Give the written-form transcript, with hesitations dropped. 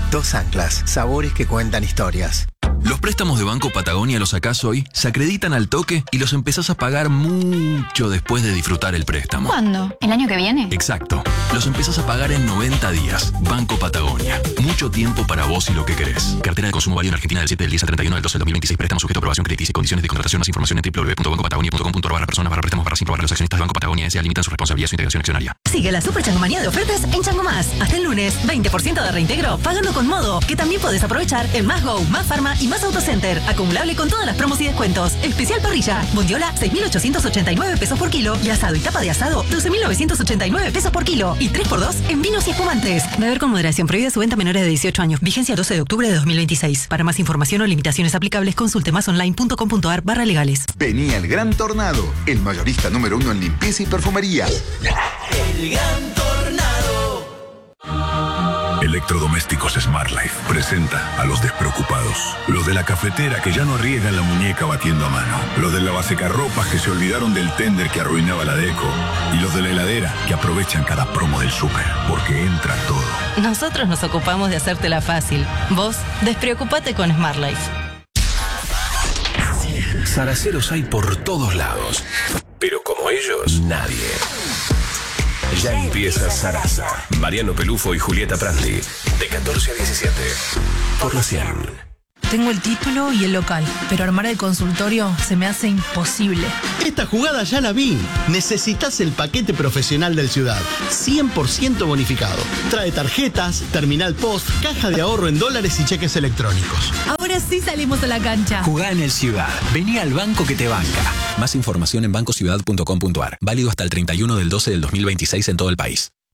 Dos anclas, sabores que cuentan historias. Los préstamos de Banco Patagonia los sacás hoy, se acreditan al toque y los empezás a pagar mucho después de disfrutar el préstamo. ¿Cuándo? ¿El año que viene? Exacto. Los empezás a pagar en 90 días. Banco Patagonia. Mucho tiempo para vos y lo que querés. Cartera de consumo válido en Argentina del 7 del 10 al 31 del 12 del 2026. Préstamo sujeto a aprobación crediticia y condiciones de contratación. Más información en www.bancopatagonia.com.ar/personas/préstamos sin probar las accionistas de Banco Patagonia S.A. limitan su responsabilidad y su integración accionaria. Sigue la super changomanía de ofertas en Chango Más. Hasta el lunes, 20% de reintegro pagando con Modo, que también podés aprovechar en Más Go, Más Pharma y Más Autocenter. Acumulable con todas las promos y descuentos. Especial parrilla. Bondiola, 6.889 pesos por kilo. Y asado y tapa de asado, 12.989 pesos por kilo. Y 3x2 en vinos y espumantes. Beber con moderación. Prohibida su venta a menores de 18 años. Vigencia 12 de octubre de 2026. Para más información o limitaciones aplicables, consulte masonline.com.ar/legales. Venía el Gran Tornado, el mayorista número 1 en limpieza y perfumería. El Gran Tornado. Electrodomésticos Smart Life presenta a los despreocupados. Los de la cafetera que ya no arriesgan la muñeca batiendo a mano. Los de la basecarropas que se olvidaron del tender que arruinaba la deco. Y los de la heladera que aprovechan cada promo del súper. Porque entra todo. Nosotros nos ocupamos de hacértela fácil. Vos, despreocupate con Smart Life. Zaraceros hay por todos lados. Pero como ellos, nadie. Ya empieza Zaraza. Mariano Pelufo y Julieta Prandi. De 14 a 17. Por la 100. Tengo el título y el local, pero armar el consultorio se me hace imposible. Esta jugada ya la vi. Necesitas el paquete profesional del Ciudad. 100% bonificado. Trae tarjetas, terminal post, caja de ahorro en dólares y cheques electrónicos. Ahora sí salimos a la cancha. Jugá en el Ciudad. Vení al banco que te banca. Más información en bancociudad.com.ar. Válido hasta el 31 del 12 del 2026 en todo el país.